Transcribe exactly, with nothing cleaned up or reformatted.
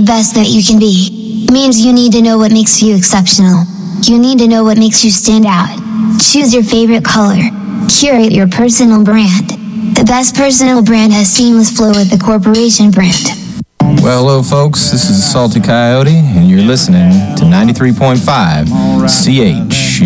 best that you can be means you need to know what makes you exceptional. You need to know what makes you stand out. Choose your favorite color. Curate your personal brand. The best personal brand has seamless flow with the corporation brand. Well, hello, folks. This is Salty Coyote, and you're listening to ninety-three point five C H.